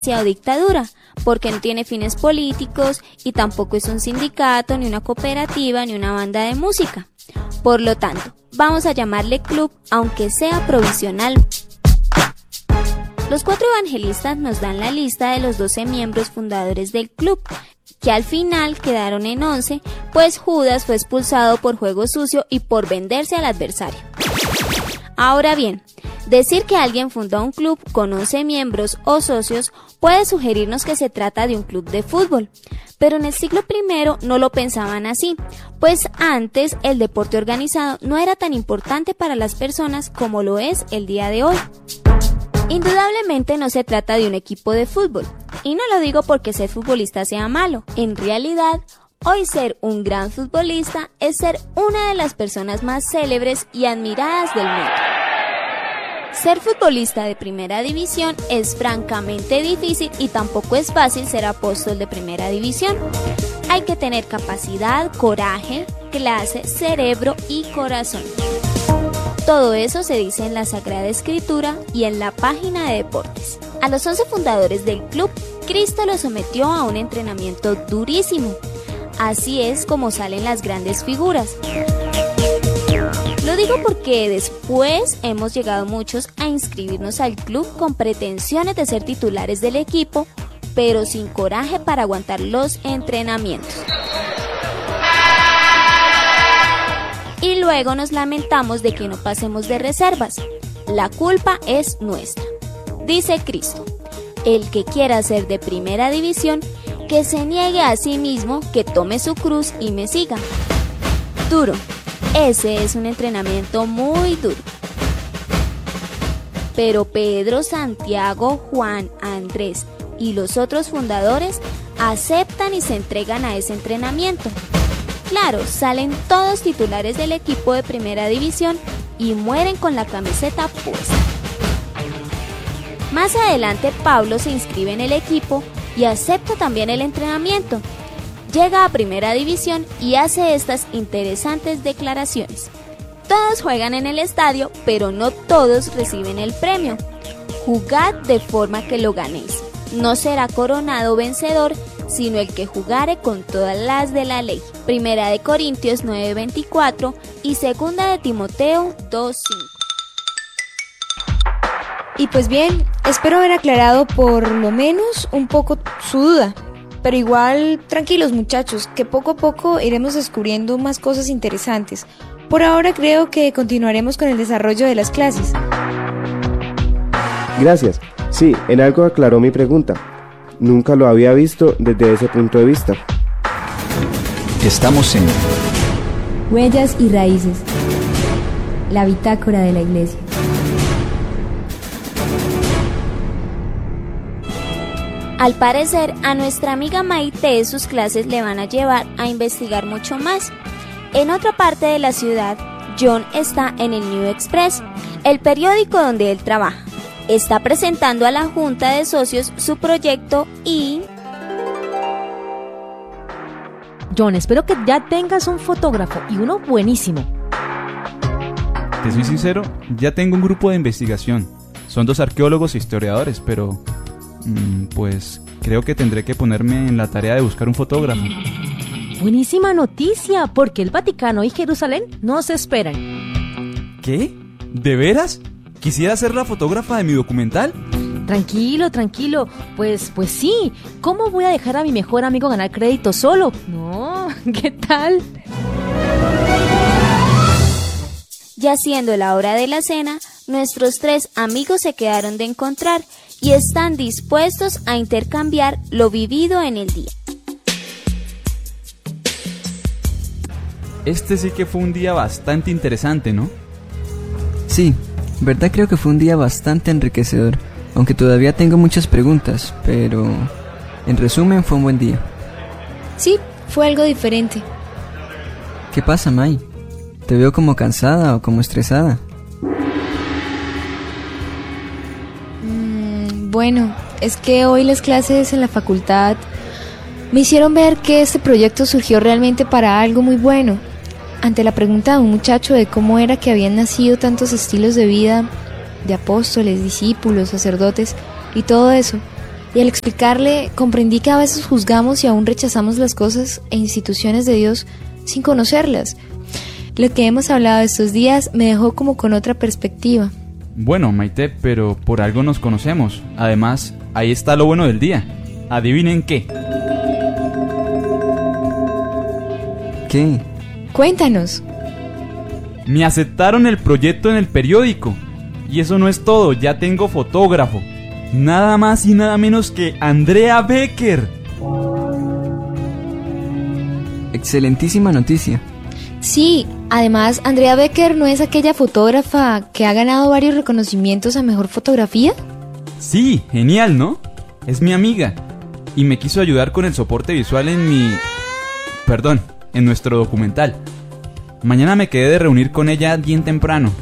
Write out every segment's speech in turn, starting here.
o dictadura, porque no tiene fines políticos y tampoco es un sindicato, ni una cooperativa, ni una banda de música. Por lo tanto, vamos a llamarle club, aunque sea provisional. Los 4 evangelistas nos dan la lista de los 12 miembros fundadores del club, que al final quedaron en 11, pues Judas fue expulsado por juego sucio y por venderse al adversario. Ahora bien, decir que alguien fundó un club con 11 miembros o socios puede sugerirnos que se trata de un club de fútbol, pero en el siglo I no lo pensaban así, pues antes el deporte organizado no era tan importante para las personas como lo es el día de hoy. Indudablemente no se trata de un equipo de fútbol, y no lo digo porque ser futbolista sea malo. En realidad, hoy ser un gran futbolista es ser una de las personas más célebres y admiradas del mundo. Ser futbolista de primera división es francamente difícil y tampoco es fácil ser apóstol de primera división. Hay que tener capacidad, coraje, clase, cerebro y corazón. Todo eso se dice en la Sagrada Escritura y en la página de deportes. A los 11 fundadores del club, Cristo los sometió a un entrenamiento durísimo. Así es como salen las grandes figuras. Lo digo porque después hemos llegado muchos a inscribirnos al club con pretensiones de ser titulares del equipo, pero sin coraje para aguantar los entrenamientos. Y luego nos lamentamos de que no pasemos de reservas. La culpa es nuestra. Dice Cristo: el que quiera ser de primera división, que se niegue a sí mismo, que tome su cruz y me siga. Duro. Ese es un entrenamiento muy duro. Pero Pedro, Santiago, Juan, Andrés y los otros fundadores aceptan y se entregan a ese entrenamiento. Claro, salen todos titulares del equipo de primera división y mueren con la camiseta puesta. Más adelante Pablo se inscribe en el equipo y acepta también el entrenamiento. Llega a primera división y hace estas interesantes declaraciones. Todos juegan en el estadio, pero no todos reciben el premio. Jugad de forma que lo ganéis. No será coronado vencedor, sino el que jugare con todas las de la ley. Primera de Corintios 9:24 y segunda de Timoteo 2:5. Y pues bien, espero haber aclarado por lo menos un poco su duda. Pero igual, tranquilos muchachos, que poco a poco iremos descubriendo más cosas interesantes. Por ahora creo que continuaremos con el desarrollo de las clases. Gracias. Sí, en algo aclaró mi pregunta. Nunca lo había visto desde ese punto de vista. Estamos en Huellas y Raíces, la bitácora de la Iglesia. Al parecer, a nuestra amiga Maite sus clases le van a llevar a investigar mucho más. En otra parte de la ciudad, John está en el New Express, el periódico donde él trabaja. Está presentando a la junta de socios su proyecto y... John, espero que ya tengas un fotógrafo y uno buenísimo. Te soy sincero, ya tengo un grupo de investigación. Son 2 arqueólogos e historiadores, pero... pues creo que tendré que ponerme en la tarea de buscar un fotógrafo. Buenísima noticia, porque el Vaticano y Jerusalén nos esperan. ¿Qué? ¿De veras? ¿Quisiera ser la fotógrafa de mi documental? Tranquilo, pues sí. ¿Cómo voy a dejar a mi mejor amigo ganar crédito solo? No, ¿qué tal? Ya siendo la hora de la cena, nuestros 3 amigos se quedaron de encontrar y están dispuestos a intercambiar lo vivido en el día. Este sí que fue un día bastante interesante, ¿no? Sí, verdad creo que fue un día bastante enriquecedor, aunque todavía tengo muchas preguntas, pero en resumen fue un buen día. Sí, fue algo diferente. ¿Qué pasa, Mai? Te veo como cansada o como estresada. Bueno, es que hoy las clases en la facultad me hicieron ver que este proyecto surgió realmente para algo muy bueno. Ante la pregunta de un muchacho de cómo era que habían nacido tantos estilos de vida, de apóstoles, discípulos, sacerdotes y todo eso, Y al explicarle, comprendí que a veces juzgamos y aún rechazamos las cosas e instituciones de Dios sin conocerlas. Lo que hemos hablado estos días me dejó como con otra perspectiva. Bueno, Maite, pero por algo nos conocemos. Además, ahí está lo bueno del día. ¿Adivinen qué? ¿Qué? Cuéntanos. Me aceptaron el proyecto en el periódico. Y eso no es todo, ya tengo fotógrafo. Nada más y nada menos que Andrea Becker. Excelentísima noticia. Sí, además, Andrea Becker no es aquella fotógrafa que ha ganado varios reconocimientos a mejor fotografía. Sí, genial, ¿no? Es mi amiga. Y me quiso ayudar con el soporte visual en nuestro documental. Mañana me quedé de reunir con ella bien temprano.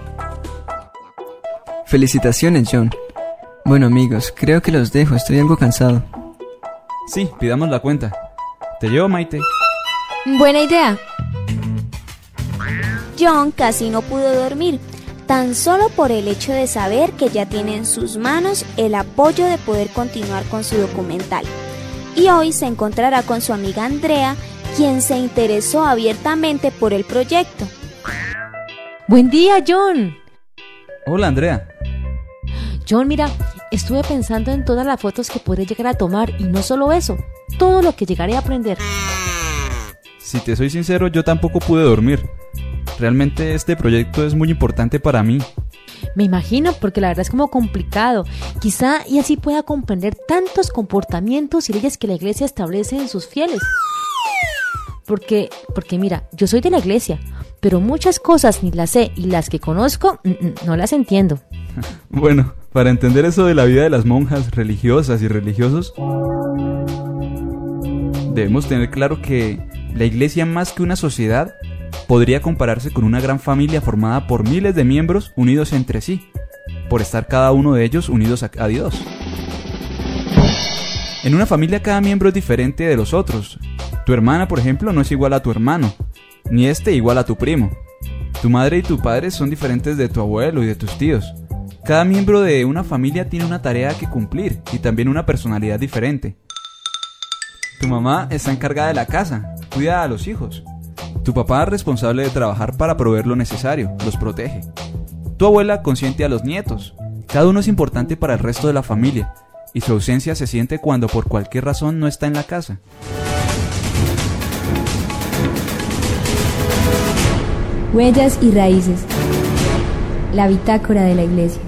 Felicitaciones, John. Bueno, amigos, creo que los dejo, estoy algo cansado. Sí, pidamos la cuenta. ¿Te llevo, Maite? Buena idea. John casi no pudo dormir, tan solo por el hecho de saber que ya tiene en sus manos el apoyo de poder continuar con su documental. Y hoy se encontrará con su amiga Andrea, quien se interesó abiertamente por el proyecto. Buen día, John. Hola, Andrea. John, mira, estuve pensando en todas las fotos que podré llegar a tomar y no solo eso, todo lo que llegaré a aprender. Si te soy sincero, yo tampoco pude dormir. Realmente este proyecto es muy importante para mí. Me imagino, porque la verdad es como complicado. Quizá y así pueda comprender tantos comportamientos y leyes que la iglesia establece en sus fieles. Porque mira, yo soy de la iglesia, pero muchas cosas ni las sé y las que conozco no las entiendo. Bueno, para entender eso de la vida de las monjas religiosas y religiosos, debemos tener claro que la iglesia, más que una sociedad, podría compararse con una gran familia formada por miles de miembros unidos entre sí, por estar cada uno de ellos unidos a Dios. En una familia cada miembro es diferente de los otros. Tu hermana, por ejemplo, no es igual a tu hermano, ni igual a tu primo. Tu madre y tu padre son diferentes de tu abuelo y de tus tíos. Cada miembro de una familia tiene una tarea que cumplir y también una personalidad diferente. Tu mamá está encargada de la casa, cuida a los hijos. Tu papá es responsable de trabajar para proveer lo necesario, los protege. Tu abuela consiente a los nietos. Cada uno es importante para el resto de la familia, y su ausencia se siente cuando por cualquier razón no está en la casa. Huellas y raíces. La bitácora de la iglesia.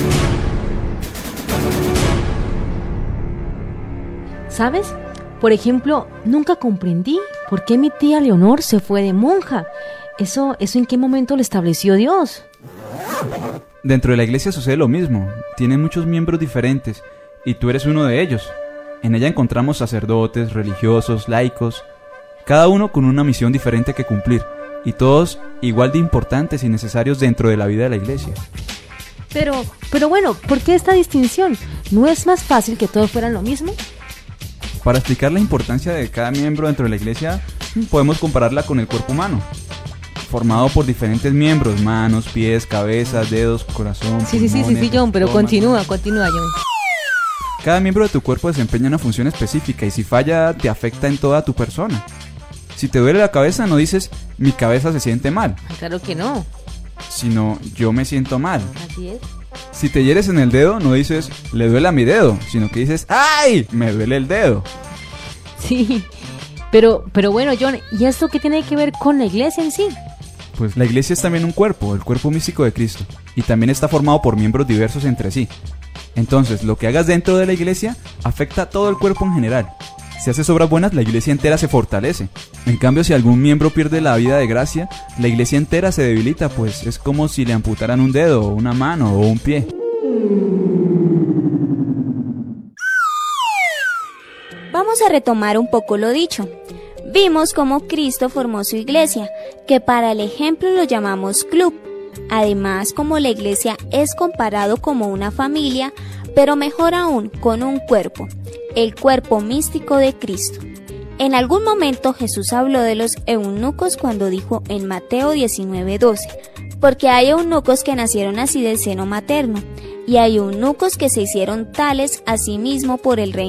¿Sabes? Por ejemplo, nunca comprendí por qué mi tía Leonor se fue de monja. ¿Eso en qué momento lo estableció Dios? Dentro de la iglesia sucede lo mismo. Tiene muchos miembros diferentes y tú eres uno de ellos. En ella encontramos sacerdotes, religiosos, laicos, cada uno con una misión diferente que cumplir, y todos igual de importantes y necesarios dentro de la vida de la iglesia. Pero bueno, ¿por qué esta distinción? ¿No es más fácil que todos fueran lo mismo? Para explicar la importancia de cada miembro dentro de la iglesia, podemos compararla con el cuerpo humano, formado por diferentes miembros: manos, pies, cabezas, dedos, corazón, Sí, pulmones, John, pero estómago. continúa, John. Cada miembro de tu cuerpo desempeña una función específica y si falla, te afecta en toda tu persona. Si te duele la cabeza, no dices mi cabeza se siente mal, Claro que no, sino yo me siento mal. así es. Si te hieres en el dedo, no dices le duele a mi dedo, sino que dices ¡ay! Me duele el dedo. Sí, pero bueno, John, ¿y esto qué tiene que ver con la iglesia en sí? Pues la iglesia es también un cuerpo, el cuerpo místico de Cristo, y también está formado por miembros diversos entre sí. Entonces, lo que hagas dentro de la iglesia afecta a todo el cuerpo en general. Si haces obras buenas, la iglesia entera se fortalece. En cambio, si algún miembro pierde la vida de gracia, la iglesia entera se debilita, pues es como si le amputaran un dedo, una mano o un pie. Vamos a retomar un poco lo dicho. Vimos cómo Cristo formó su iglesia, que para el ejemplo lo llamamos club. Además, como la iglesia es comparado como una familia, pero mejor aún con un cuerpo, el cuerpo místico de Cristo. En algún momento Jesús habló de los eunucos cuando dijo en Mateo 19:12, porque hay eunucos que nacieron así del seno materno, y hay eunucos que se hicieron tales asimismo por el rey